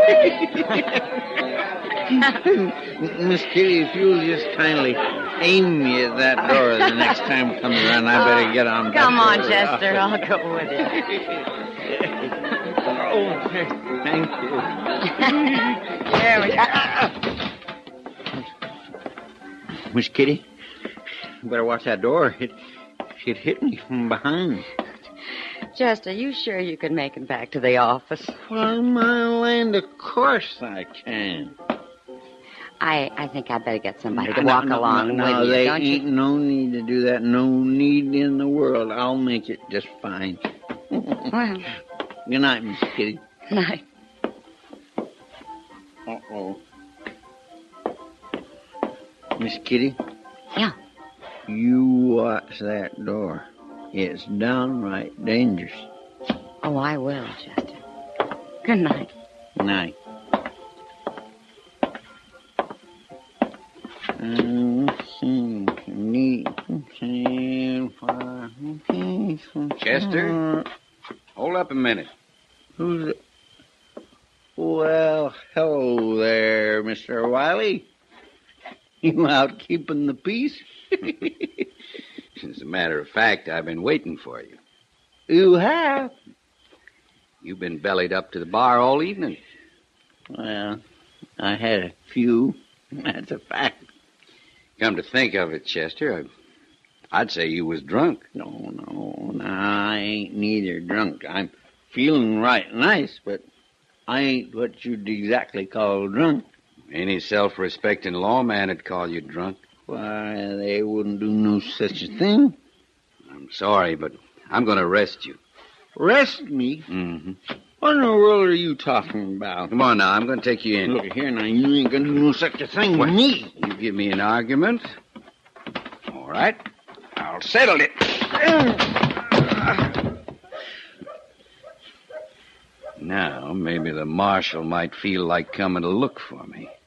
Miss Kitty, if you'll just kindly aim me at that door the next time it comes around, I better get on. Come on, Chester. I'll go with you. Oh, thank you. There we go. Miss Kitty, you better watch that door. It hit me from behind. Chester, you sure you can make it back to the office? Well, my land, of course I can. I think I'd better get somebody to walk along with you, there don't ain't you? no need to do that. No need in the world. I'll make it just fine. Well, Good night, Miss Kitty. night. Uh-oh. Miss Kitty? Yeah. You watch that door. It's downright dangerous. Oh, I will, Chester. Good night. Night. Chester? Hold up a minute. Who's it? Well, hello there, Mr. Wiley. You out keeping the peace? As a matter of fact, I've been waiting for you. You have? You've been bellied up to the bar all evening. Well, I had a few. That's a fact. Come to think of it, Chester, I'd say you was drunk. No, I ain't neither drunk. I'm feeling right nice, but I ain't what you'd exactly call drunk. Any self-respecting lawman would call you drunk. Why, they wouldn't do no such a thing. I'm sorry, but I'm going to arrest you. Arrest me? Mm-hmm. What in the world are you talking about? Come on now, I'm going to take you in. Look here now, you ain't gonna do no such a thing with me. You give me an argument. All right. I'll settle it. Now, maybe the marshal might feel like coming to look for me.